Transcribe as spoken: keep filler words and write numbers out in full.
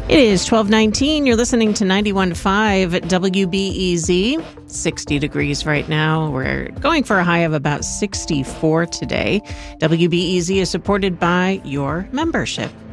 It is twelve nineteen. You're listening to ninety-one point five W B E Z. sixty degrees right now. We're going for a high of about sixty-four today. W B E Z is supported by your membership.